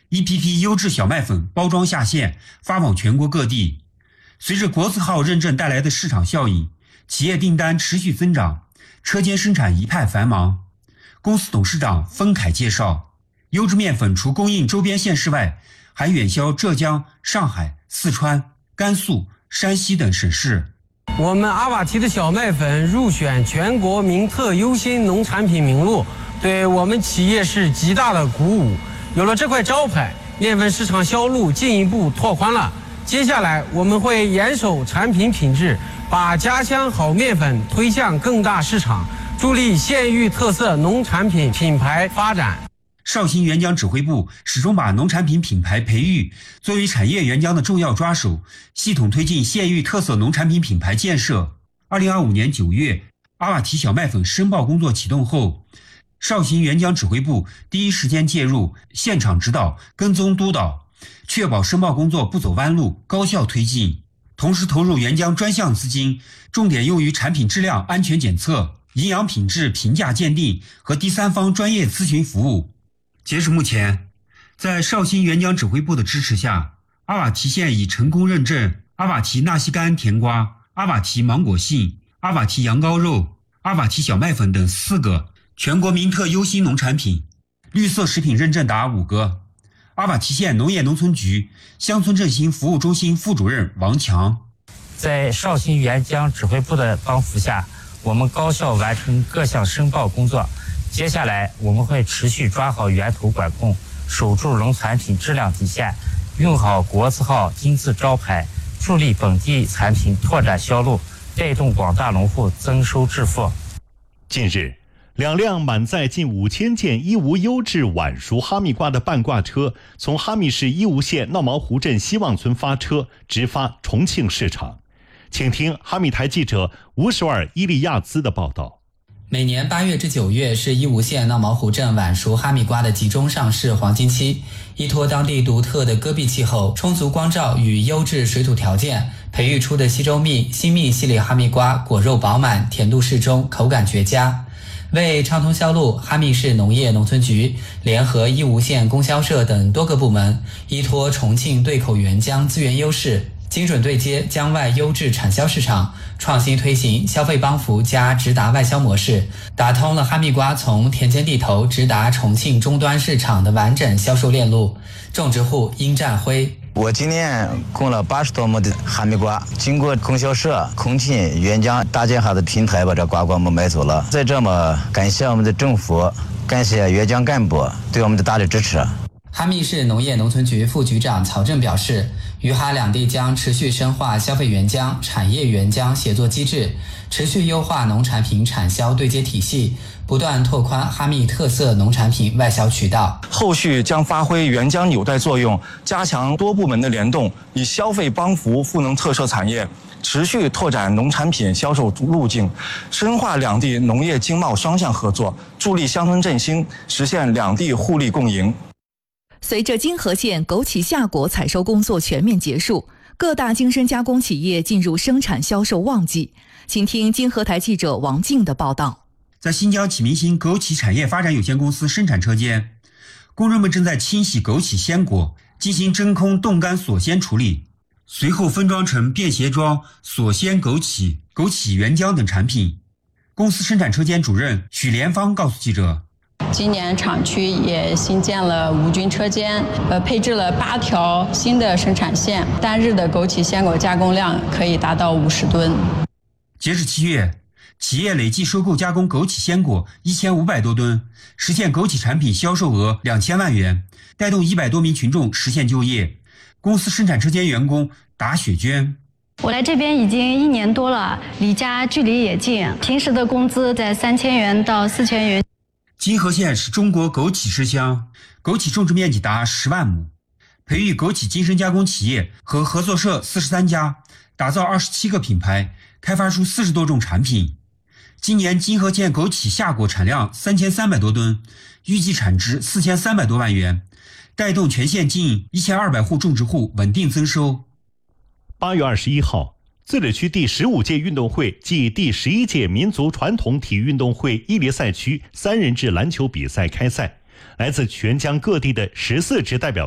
一批批优质小麦粉包装下线，发往全国各地。随着国字号认证带来的市场效应，企业订单持续增长，车间生产一派繁忙。公司董事长封凯介绍，优质面粉除供应周边县市外，还远销浙江、上海、四川、甘肃、山西等省市。 我们阿瓦提的小麦粉入选全国名特优新农产品名录，对我们企业是极大的鼓舞。有了这块招牌，面粉市场销路进一步拓宽了。接下来我们会严守产品品质，把家乡好面粉推向更大市场，助力县域特色农产品品牌发展。 绍兴援疆指挥部始终把农产品品牌培育作为产业援疆的重要抓手，系统推进县域特色农产品品牌建设。2025年9月，阿瓦提小麦粉申报工作启动后，绍兴援疆指挥部第一时间介入，现场指导、跟踪督导，确保申报工作不走弯路，高效推进。同时投入援疆专项资金，重点用于产品质量安全检测、营养品质评价鉴定和第三方专业咨询服务。截至目前，在绍兴援疆指挥部的支持下，阿瓦提县已成功认证阿瓦提纳西干甜瓜、阿瓦提芒果杏、阿瓦提羊羔肉、阿瓦提小麦粉等4个全国名特优新农产品，绿色食品认证达5个。阿瓦提县农业农村局乡村振兴服务中心副主任王强， 在绍兴援疆指挥部的帮扶下，我们高效完成各项申报工作。接下来我们会持续抓好源头管控，守住农产品质量底线，用好国字号金字招牌，助力本地产品拓展销路，带动广大农户增收致富。 近日，2辆满载近5000件义乌优质晚熟哈密瓜的半挂车从哈密市义乌县闹毛湖镇希望村发车，直发重庆市场。请听哈密台记者乌什尔伊利亚兹的报道。 每年8月至9月是义乌县闹毛湖镇晚熟哈密瓜的集中上市黄金期，依托当地独特的戈壁气候、充足光照与优质水土条件，培育出的西周蜜、新蜜系列哈密瓜果肉饱满，甜度适中，口感绝佳。为畅通销路，哈密市农业农村局联合义乌县供销社等多个部门，依托重庆对口援疆资源优势，精准对接疆外优质产销市场，创新推行消费帮扶加直达外销模式，打通了哈密瓜从田间地头直达重庆终端市场的完整销售链路。种植户殷占辉， 我今年供了80多亩的哈密瓜，经过供销社、重庆援疆大建哈的平台把这瓜我们买走了。在这么感谢我们的政府，感谢援疆干部对我们的大力支持。 哈密市农业农村局副局长曹正表示，渝哈两地将持续深化消费援疆、产业援疆协作机制，持续优化农产品产销对接体系，不断拓宽哈密特色农产品外销渠道。 后续将发挥援疆纽带作用，加强多部门的联动，以消费帮扶赋能特色产业，持续拓展农产品销售路径，深化两地农业经贸双向合作，助力乡村振兴，实现两地互利共赢。 随着金河县枸杞夏果采收工作全面结束，各大精深加工企业进入生产销售旺季。请听金河台记者王静的报道。 在新疆启明星枸杞产业发展有限公司生产车间，工人们正在清洗枸杞鲜果，进行真空冻干锁鲜处理，随后分装成便携装、锁鲜枸杞、枸杞原浆等产品。公司生产车间主任许连芳告诉记者， 今年厂区也新建了无菌车间，配置了8条新的生产线，单日的枸杞鲜果加工量可以达到50吨。 截至7月，企业累计收购加工枸杞鲜果1500多吨，实现枸杞产品销售额2000万元，带动100多名群众实现就业。公司生产车间员工达雪娟， 我来这边已经1年多了，离家距离也近，平时的工资在3000元到4000元。 金河县是中国枸杞之乡，枸杞种植面积达10万亩，培育枸杞精深加工企业和合作社43家，打造27个品牌，开发出40多种产品。今年金河县枸杞夏果产量3300多吨，预计产值4300多万元，带动全县近1200户种植户稳定增收。 8月21号，自治区第15届运动会暨第11届民族传统体育运动会伊犁赛区3人制篮球比赛开赛，来自全疆各地的14支代表